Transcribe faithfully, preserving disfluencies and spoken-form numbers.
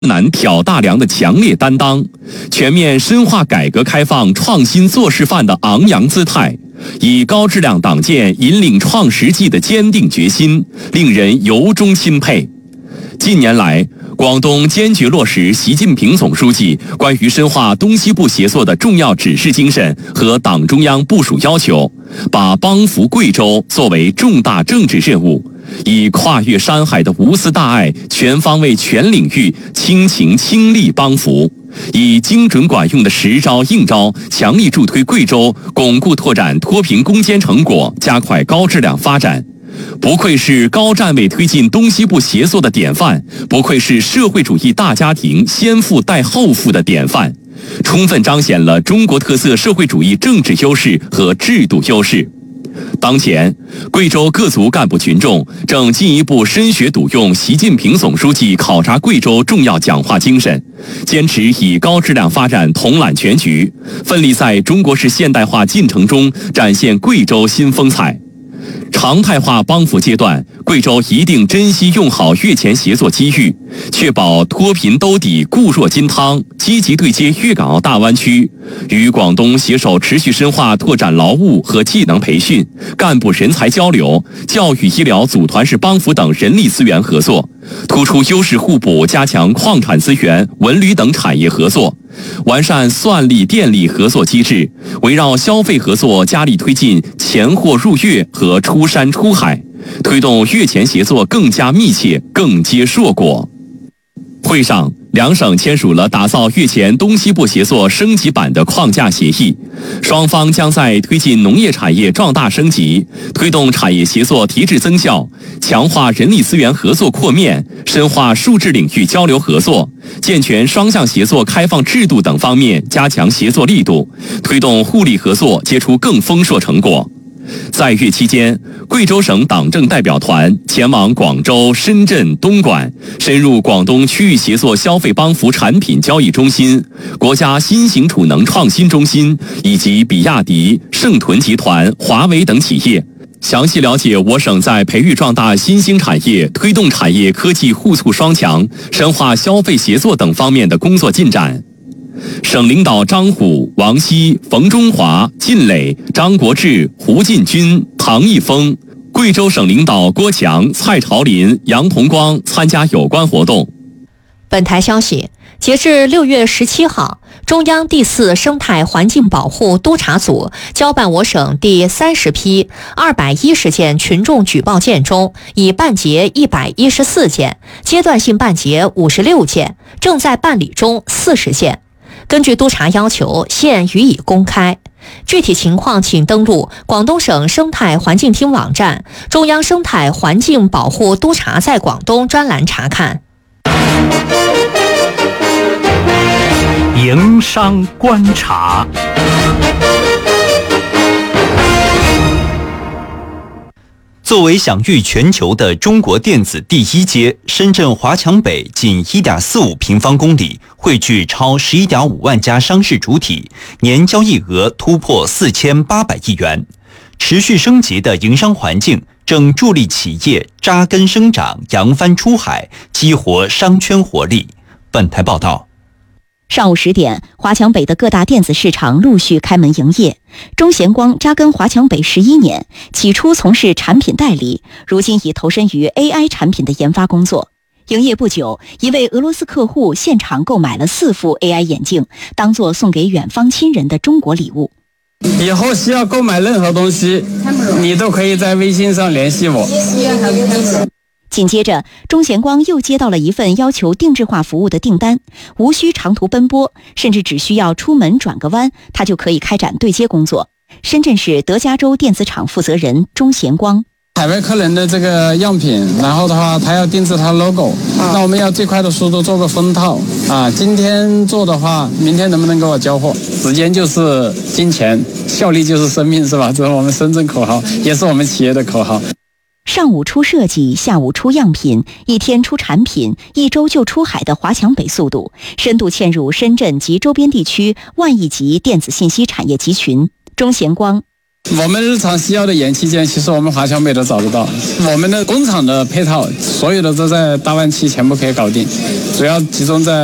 难挑大梁的强烈担当，全面深化改革开放创新做示范的昂扬姿态，以高质量党建引领创实际的坚定决心，令人由衷钦佩。近年来，广东坚决落实习近平总书记关于深化东西部协作的重要指示精神和党中央部署要求，把帮扶贵州作为重大政治任务，以跨越山海的无私大爱，全方位全领域倾情倾力帮扶，以精准管用的实招硬招，强力助推贵州巩固拓展脱贫攻坚成果，加快高质量发展。不愧是高站位推进东西部协作的典范，不愧是社会主义大家庭先富带后富的典范，充分彰显了中国特色社会主义政治优势和制度优势。当前，贵州各族干部群众正进一步深学笃用习近平总书记考察贵州重要讲话精神，坚持以高质量发展统揽全局，奋力在中国式现代化进程中展现贵州新风采。常态化帮扶阶段，贵州一定珍惜用好粤前协作机遇，确保脱贫兜底固若金汤，积极对接粤港澳大湾区，与广东携手持续深化拓展劳务和技能培训、干部人才交流、教育医疗组团式帮扶等人力资源合作，突出优势互补，加强矿产资源、文旅等产业合作，完善算力电力合作机制，围绕消费合作加力推进前货入粤和出山出海，推动粤前协作更加密切、更结硕果。会上，两省签署了打造粤前东西部协作升级版的框架协议，双方将在推进农业产业壮大升级、推动产业协作提质增效、强化人力资源合作扩面、深化数质领域交流合作、健全双向协作开放制度等方面加强协作力度，推动互利合作结出更丰硕成果。在粤期间，贵州省党政代表团前往广州、深圳、东莞，深入广东区域协作消费帮扶产品交易中心、国家新型储能创新中心以及比亚迪、盛屯集团、华为等企业，详细了解我省在培育壮大新兴产业、推动产业科技互促双强、深化消费协作等方面的工作进展。省领导张虎、王希、冯中华、靳磊、张国志、胡进军、唐毅峰，贵州省领导郭强、蔡朝林、杨同光参加有关活动。 本台消息，截至六月十七号，中央第四生态环境保护督察组交办我省第三十批二百一十件群众举报件中，已办结一百一十四件，阶段性办结五十六件，正在办理中四十件。根据督察要求，现予以公开。具体情况请登录广东省生态环境厅网站中央生态环境保护督察在广东专栏查看。 营商观察。作为享誉全球的中国电子第一街，深圳华强北仅 一点四五平方公里，汇聚超 十一点五万家商事主体，年交易额突破四千八百亿元。持续升级的营商环境正助力企业扎根生长、扬帆出海，激活商圈活力。本台报道。 上午十点，华强北的各大电子市场陆续开门营业。钟贤光扎根华强北十一年，起初从事产品代理，如今已投身于 A I 产品的研发工作。营业不久，一位俄罗斯客户现场购买了四副 A I 眼镜，当作送给远方亲人的中国礼物。 以后需要购买任何东西，你都可以在微信上联系我。 紧接着，钟贤光又接到了一份要求定制化服务的订单，无需长途奔波，甚至只需要出门转个弯，他就可以开展对接工作。深圳市德加州电子厂负责人钟贤光： 海外客人的这个样品，然后的话他要定制他 logo，、啊、那我们要最快的速度做个封套啊。今天做的话，明天能不能给我交货？时间就是金钱，效率就是生命，是吧？这是我们深圳口号，也是我们企业的口号。 上午出设计，下午出样品，一天出产品，一周就出海的华强北速度，深度嵌入深圳及周边地区万亿级电子信息产业集群。钟贤光： 我们日常需要的盐器件，其实我们华强北都找得到。我们的工厂的配套，所有的都在大湾区全部可以搞定，主要集中在